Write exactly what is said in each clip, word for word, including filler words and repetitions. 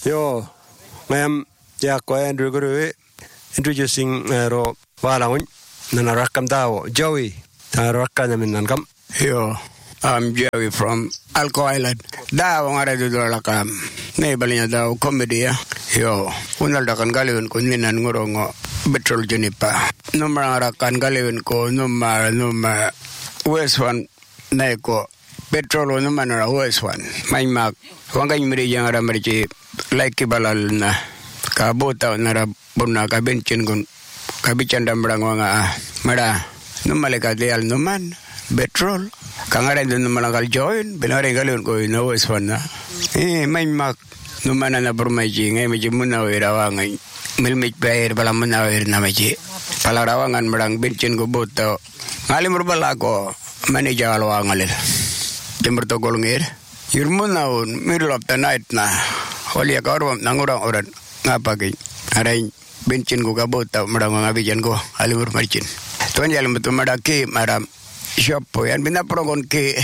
Yo, ngam ya ko Andrew Guru introducing ro walangun nana rakam dawo Joey ta rakana minan kam. Yo, I'm Joey from Alco Island. Dawo ngara du lakam. Ne balinya dawo comedy ya. Yo, unal dakan galewin ko minan ngorongo betrol jenipa. Nomor rakan galewin ko nomor nomor West one naiko petrol nomor na West one. May mak wangay miri yang ara mari like balal na kabota nara bunna ka bencin gun kabican dambrang wanga mara numaleka de al numan petrol kangare dun malangal join benare galun ko no West one na eh may mak numana na burmaji ngay medyo muna wirawangan milmik player bala muna wir na medyo palarawangan marang bencin go boto ngalim rubala ko manager alwangalil timber to golngir yurmuna un middle of the night na Oli akarom nangurang oran ngapagi arain bencin ko kabota marang ngabijan ko alimur marcin tuan jalan betul madaki maram shop po yan binaprogon ke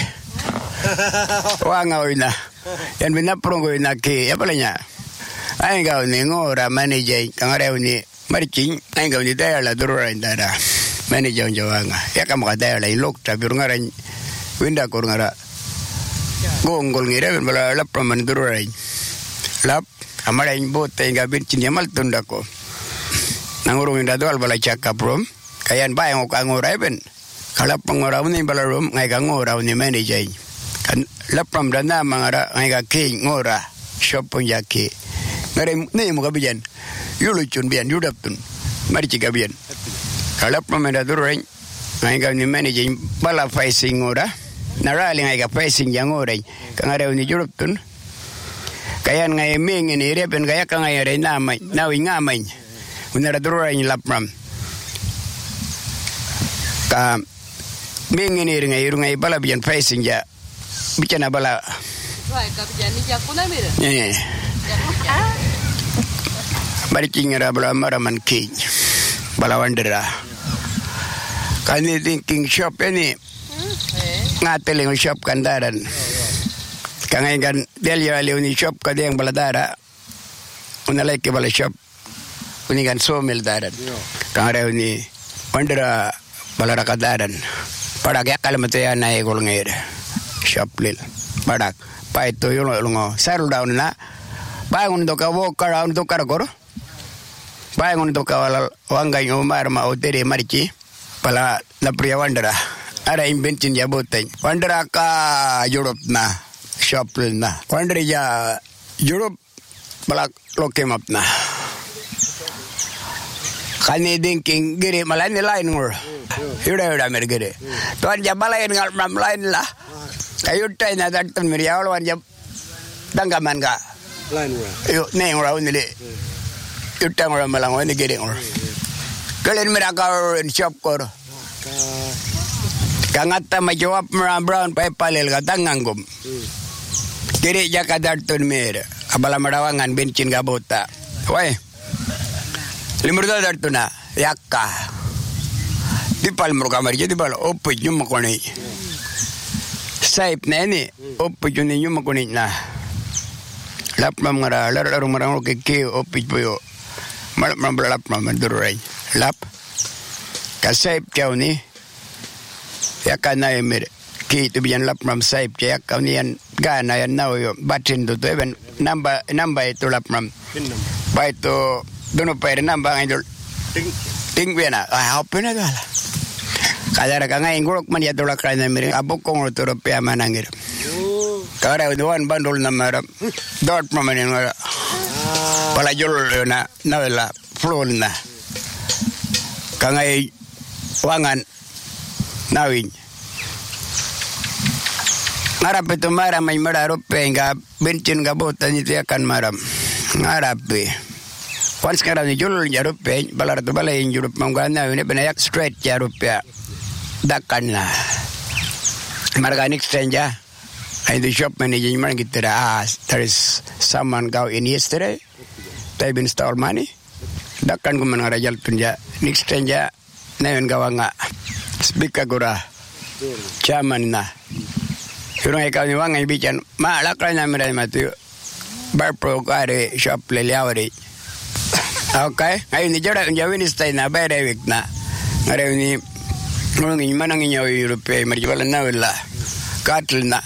wanga oina yan binaprogon na ke ya palanya ay gaw ni ngora manager kangare ni marcin ay gaw ni dayala durura indara manager jawanga ya kam ka dayala ilok ta birungaran winda ko ngara gongol ngira bala lapraman durura lap amara imbo tenga bencin yamal tunda ko nangurung inda doal bala cakap rom kayan bayang ko ngora ben kala pangora ni bala rom ngai ka ngora ni manager kan lapram dana mangara ngai ka ke ngora shop pun yake ngare ni mo kabijan yulu chun bian yudap tun mari ci kabijan kala pram inda dureng ngai ka ni manager bala facing ngora narali ngai ka facing yang ngora kangare ni yudap tun kayan ngay ming ini repen kaya ka ngay re namay nawi ngamay unara durura ni lapram ka ming ini ngay ngay bala biyan facing ja bicara bala right ka biyan ni jakuna mira eh bari kingira bala maraman king bala wandera kani thinking shop ini ngateling shop kandaran kangay kan delio ali uni shop ka deng baladara unalay ke bala shop uni kan sawmill daran kangare uni wandera balara kadaran padak yakal mataya na egol ngair shop lil padak pa ito yung lungo settle down na bangun to ka walk around to karagor bangun to ka wala wangay umar ma otere marichi pala na priya wandera ara inventin jabotay wandera ka Europe na shop na wandera ya Europe balak loke map na kani thinking gire malain lain ngor yuda yuda mer gire tuan ja balain ngal mam lain lah ayo tay na datun mer ya wan ja danggaman ka Lain ngor yo ne ngor ni le yuta ngor malang wan gire ngor kalen mer ka shop kor kangata majawab brown pa palel ka tangangum kiri jaka dartun mer abala marawangan bencin gabota wai limur dartuna yakka dipal mur kamar jadi bal opo nyum koni saip neni opo juni nyum koni na lap mamara lar lar marang ke ke opo boyo mal mam lap mam durai lap ka saip kauni yakka na emir ki tu bian lap mam saip ya kaunian gana yan now yo batin to even number number itu lap mam ba itu dono per number ngidol ting ting bena ah hopena dala kadara ka ngai ngurok man ya dolak kana mir abok ko to rupiah manangir kara uduan bandol namara dot mamanin ngara pala jol na nawela flon na kangai wangan nawin ngarap itu maram may mara rupiah nga bencin gabota ni tiakan maram ngarapi once kara ni jol ya rupiah balar to balay jurup mangana ini benayak straight ya rupiah dakan na marganik stranger and the shop manager man kita ah there is someone go in yesterday they been stole money dakan ko man rajal tunja next stranger na yun gawa nga speaker gura chairman na Kurang ikaw ni wang ibican, malak lang namin rin matu. Barpro kare shop le liawari. Okay, ngayon ni Jara ang jawin istay na bere week na. Ngayon ni nung ni manang inyo Europe marjibala na wala. Katl na.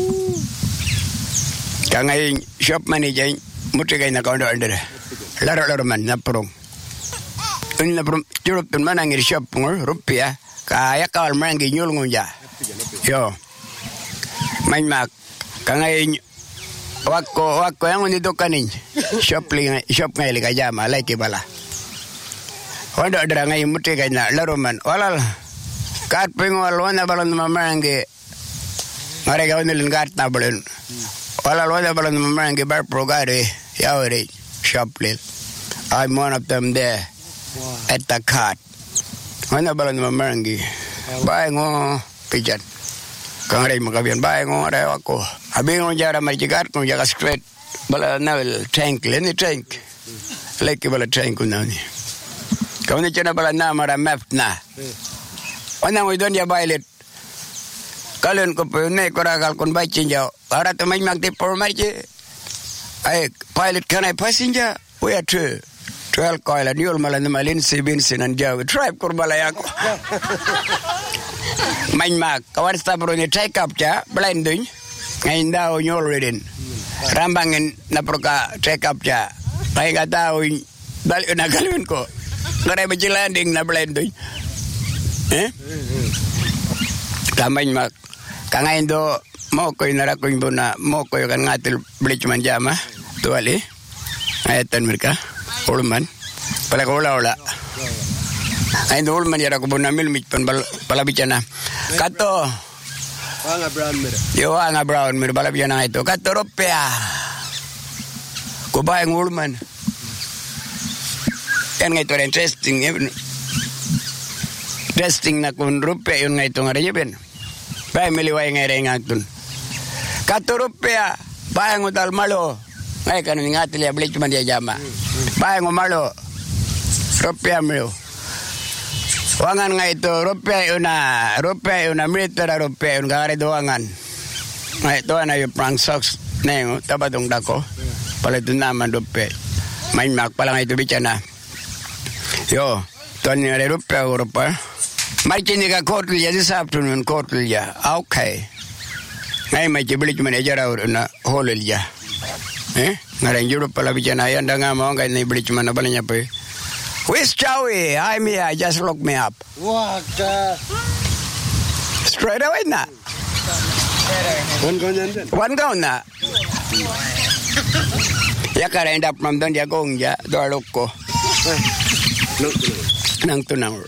Kangay shop manager muti kay na kaundo andere. Laro laro man na prong. Un na prong Europe tun manang ir shop ngor rupiah kaya kawal mangi nyul ngunja. Yo. Main mak kangay Wako wako yang unito kanin shop ling shop ngay liga jama like bala. Wanda dra ngay muti kay na laruman walal kat pingwal wana balon mamangi ngare ga unil gat na balon walal wana balon mamangi bar prograde yawri shop lil. I'm one of them there at the cart. Wana balon mamangi bay ngo pijan. Kangare makabian bay ngo are wako. Abi ngo jara marjigat ngo jaga straight bala navel tank leni tank like bala tank unani kauni chana bala na mara map na ona ngo don ya bailet kalen ko ne koragal kon bai chinja ara to mai magti por marje ai pilot can I passenger we are two twelve coil and yul malan malin sibin sinan jaw tribe kur bala yako mai mag kawan sta bro ni take up ja blending ngayon daw nyol rin. Rambangin na proka check up ja. Kaya ka daw dali na galawin ko. Ngaray ba landing na blending? Eh? Kamay mak. Kangayon do mo ko inara ko imbo na mo ko kan ngatil bleach man jama. Tuwali. Ayatan mereka. Ulman. Pala ko ula ula. Ngayon do ulman yara ko bo na milmit pan palabicana. Kato. Anga brown mir. Yo anga brown mir balap yan ang ito. Kato rupya. Kubay ang ulman. Yan nga ito rin testing. Testing na kung rupya yun nga ito nga rin yun. Bay miliway nga rin nga ito. Kato rupya. Bayang utal malo. Ngay kanon nga ito liya balik man diya jama. Bayang umalo. Rupya milo. Wangan nga ito, rupiah yun na, rupiah yun na, military rupiah yun, kakari doangan. Nga ito na yung prang socks na yun, tabatong dako. Pala ito naman rupiah. Main mak pala nga ito bitya na. Yo, ito nga rin rupiah, rupiah. May chinika kortilya this afternoon, kortilya. Okay. Ngayon may chibilit man ejara na holilya. Eh? Nga rin Europe pala bitya na, yan da nga mo, kahit na ibilit man na pala niya po eh. Where's Joey? I'm here. Just look me up. What? Straight away na. One go then. One go na. Ya kara end up from doon ya gong ya doalok ko. Nang tunang.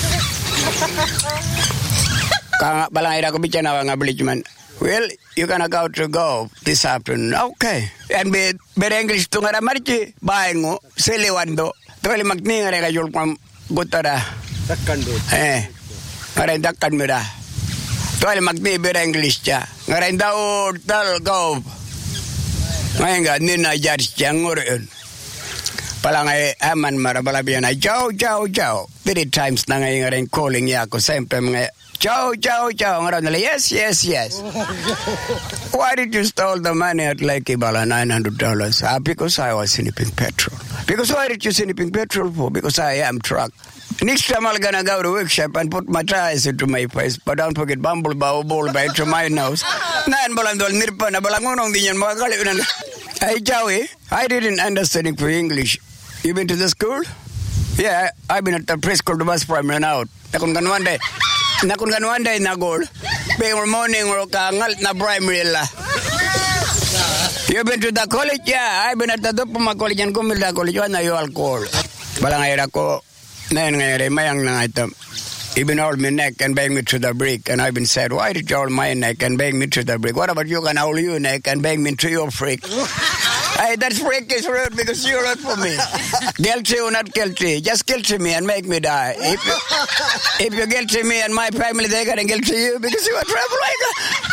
Kang balang ira ko bicha na nga beli man. Well, you're gonna go to go this afternoon. Okay. And be be English to ngara marchi baengo selewando. Tuwali magni nga rin kayol kong gutara. Dakkan do. Eh. Nga rin dakkan mo da. Tuwali magni bira English siya. Nga rin daw tal go. Ngayon nga, nina judge siya ngurin. Pala nga aman marabalabiyan na, chow, chow, chow. Three times na ngayon nga rin calling niya ako. Siyempre mga, chow, chow, chow. Nga rin nila, yes, yes, yes. Why did you steal the money at Lake Ibala, nine hundred dollars? Ah, because I was snipping petrol. Because why did you snipping petrol for? Because I am truck. Next time I'm gonna go to workshop and put my tires into my face. But don't forget bumble bow ball by to my nose. Nan balandol nirpa na balangunong din yan mga kaliunan. Hey Joey, I didn't understand for English. You been to the school? Yeah, I've been at the preschool to bus primary now. Nakun kan one day. Nakun kan one day na goal. Bing morning or kangal na primary la. You been to the college? Yeah, I've been at the Dupuma College and Gumilda College. What are you alcohol? Balangayra ko. Ngayon ngayon, mayang na ito. Even hold me neck and bang me to the brick. And I've been said, why did you hold my neck and bang me to the brick? What about you can hold your neck and bang me to your freak? Hey, that freak is rude because you rude for me. Guilty or not guilty, just guilty me and make me die. If you, if you guilty me and my family, they're going to guilty you because you are troublemaker.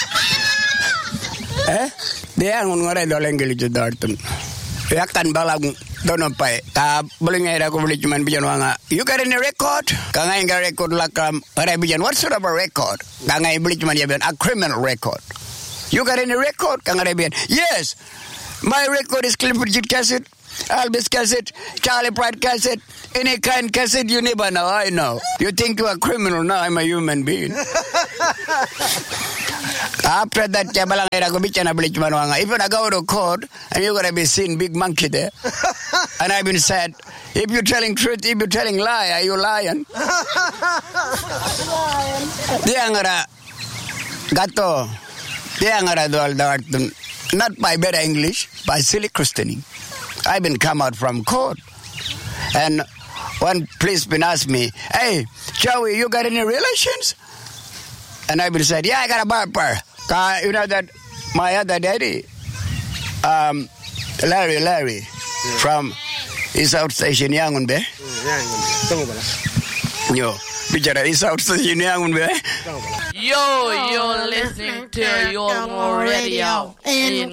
Eh? Dia ngun-ngare doleng gili dartun. Ya kan balang dono pai. Ta boleh ngai aku beli cuman bijan wanga. You got any record? Kangai ngai record lakam. Are bijan what sort of a record? Kangai beli cuman dia bijan a criminal record. You got any record? Kangai bijan. Yes. My record is Clifford J cassette, Elvis cassette, Charlie Pratt cassette, any kind cassette you never know, I know. You think you're a criminal, now I'm a human being. After that, if you go to court and you're going to be seen big monkey there, and I've been said, if you're telling truth, if you're telling lie, are you lying? Diangara gato, diangara do not by better English, by silly Christianing. I've been come out from court, and one policeman asked me, "Hey, Joey, you got any relations?" And I've been said, "Yeah, I got a barber." Uh, you know that my other daddy, um, Larry, Larry, yeah. from East South Station, Yangonbe. Yo, bicara East South Station, Yangonbe. Yo, you're listening to your radio in